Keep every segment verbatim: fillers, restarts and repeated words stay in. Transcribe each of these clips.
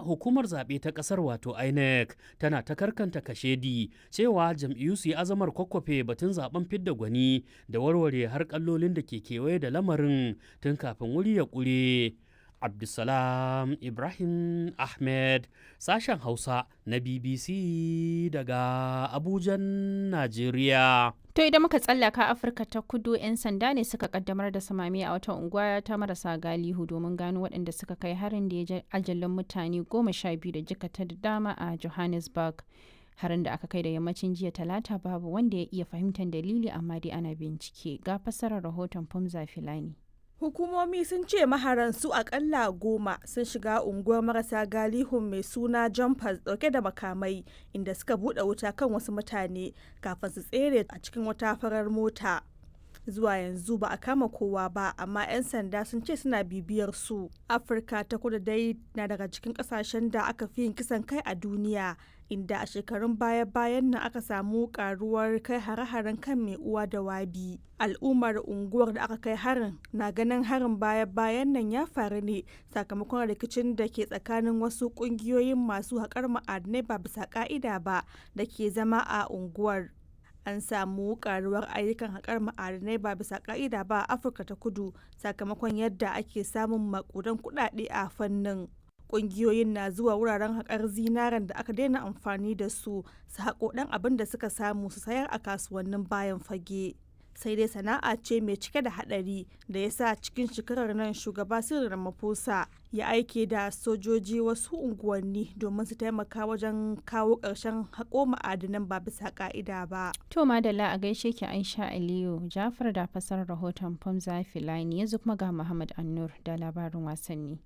hukumar zaɓe ta ƙasar wato I N E C tana ta karkanta kashedi cewa jam'iyyu su yi azamar kwakwafe batun zaben fidda gwani da warware har kallolin da ke kewaye da lamarin tun kafin wuri ya ƙure. Abdulsalam Ibrahim Ahmed, sashen Hausa na B B C daga Abujan, Najeriya. To idan muka tsallaka Afirka ta kudu 'yan sanda ne suka kaddamar da samami a wata unguwa ta marasa galihu domin gano waɗanda suka kai harin da ya ji ajalin mutane goma sha biyu da jikata da dama a Johannesburg. Harin da aka kai da yammacin jiya talata babu wanda ya iya fahimtar dalili amma dai ana bincike. Ga fassarar rahoton Fumza Filani. Hukumomi sun ce maharan su akalla goma sun shiga unguwar marasa galihun mai suna Jumpers dauke da makamai inda suka bude wuta kan wasu mutane kafin su tsere a cikin wata farar mota. Zuwa yanzu ba a kama kowa ba amma 'yan sanda sun ce suna bibiyar su. Afirka ta kudu dai na daga cikin kasashen da aka fi yin kisan kai a duniya inda a shekarun baya-bayan nan aka samu karuwar kai hare-haren kan mai uwa da wabi. Al'ummar unguwar da aka kai harin na ganin harin baya-bayan nan ya faru ne sakamakon rikicin da ke tsakanin wasu kungiyoyin masu haƙar ma'adinai ba bisa ka'ida ba da ke zama a unguwar. An samu karuwar ayyukan haƙar ma'adinai ba bisa ka'ida ba a Afirka ta kudu sakamakon yadda ake samun makudan kuɗaɗe a fannin. Ƙungiyoyin na zuwa wuraren haƙar zinaren da aka daina amfani da su su haƙo ɗan abin da suka samu su sayar a kasuwannin bayan fage. Sai dai sana'a ce mai cike da haɗari da ya sa cikin shekarar nan shugaba Cyril Ramaphosa ya aike da sojoji wasu unguwanni domin su taimaka wajen kawo ƙarshen haƙo ma'adinan ba bisa ƙa'ida ba. To madalla a gaishe ki Aisha Aliyu Jafar da fasarar rahoton Fumza Filani yanzu kuma ga Muhammad Annur da labarin wasanni.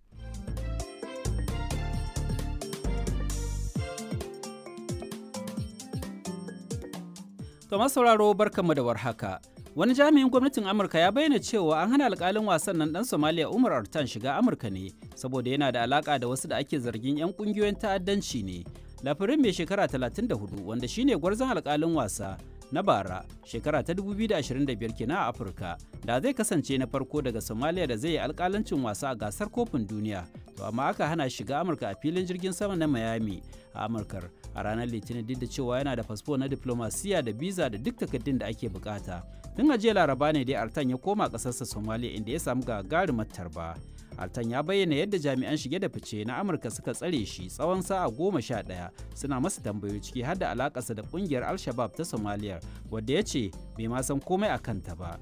To sauraro barkanmu da warhaka. Wani jami'in gwamnatin Amurka ya bayyana cewa an hana alkalin wasan nan dan Somalia Umar Artan shiga Amurka ne saboda yana da alaka da wasu da ake zargin 'yan kungiyoyin ta'addanci ne. Lafirin mai shekara talatin da hudu wanda shine gwarzon alkalin wasa na bara shekara ta dubu biyu da ashirin da biyar kenan a Afirka da zai kasance na farko daga Somalia da zai yi alkalancin wasa a gasar kofin duniya. To amma aka hana shiga Amurka a filin jirgin sama na Miami a Amurkar a ranar Litinin duk da cewa yana da fasfo na diplomasiya da biza da duk takardun da ake bukata. Tun a jiya Laraba ne dai Artan ya koma ƙasarsa Somalia inda ya samu gagarumar tarba. Artan ya bayyana yadda jami'an shige da fice na Amurka suka tsare shi tsawon sa'a goma sha ɗaya suna masa tambayoyi ciki har da alakarsa da ƙungiyar Al-Shabab ta Somalia wadda ya ce bai ma san komai a kanta ba.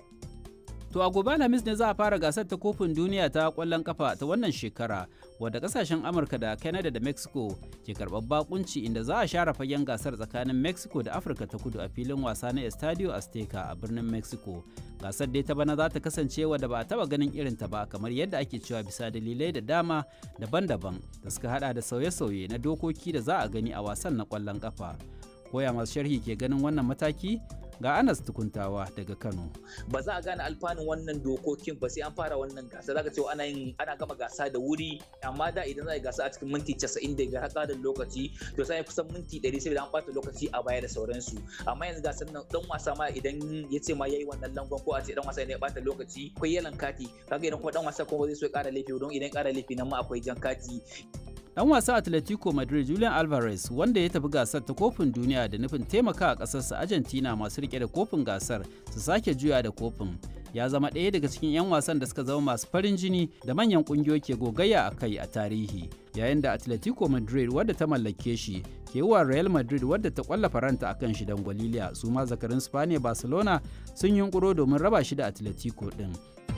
To a gobe Alhamis ne za a fara gasar ta kofin duniya ta kwallon kafa ta wannan shekara wadda kasashen Amurka da Canada da Mexico ke karɓar bakunci inda za a share fagen gasar tsakanin Mexico da Afirka ta kudu a filin wasa na Estadio Azteca a birnin Mexico. Gasar dai ta bana za ta kasance wadda ba a taba ganin irin ta ba kamar yadda ake cewa bisa dalilai da dama daban-daban da suka hada da sauye-sauye na dokoki da za a gani a wasan na kwallon kafa. Koya masu sharhi ke ganin wannan mataki? Ga Anas Tukuntawa daga Kano. Ba za a gane alfanun wannan dokokin ba sai an fara wannan gasa. Zaka cewa ana yin ana gama gasa da wuri amma da idan za a yi gasa a cikin minti casa'in da biyar haka da lokaci to sai kusan minti ɗari sai an ɓata lokaci a baya da sauransu. Amma yanzu gasar nan dan wasa ma idan ya ce ma yayi wannan langon ko a ce dan wasa ne ya ɓata lokaci akwai yalan kati kaga idan kuma dan wasa kuma zai so ya ƙara laifi don idan ƙara laifi nan ma akwai jan kati. Dan wasa Atletico Madrid Julian Alvarez wanda ya tafi gasar ta kofin duniya da nufin taimaka a ƙasarsa Argentina masu rike da kofin gasar su sake juya da kofin ya zama ɗaya daga cikin 'yan wasan da suka zama masu farin jini da manyan ƙungiyoyi ke gogayya a kai a tarihi yayin da Atletico Madrid wadda ta mallake shi ke wa Real Madrid wadda ta kwalla faranta akan shi dan Gwaliliya su ma zakarin Spaniya Barcelona sun yunkuro domin raba shi da Atletico din.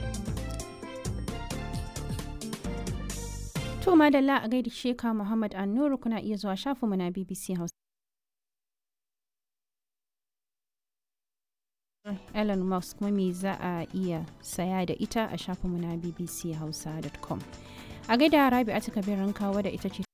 To madalla a gaida Sheka Muhammad Annuru kuna iya zuwa shafinmu na B B C Hausa. Elon Musk kuma me za a iya saya da ita a shafinmu na b b c hausa dot com. A gaida Rabi'atu Kabirin kawo da ita ce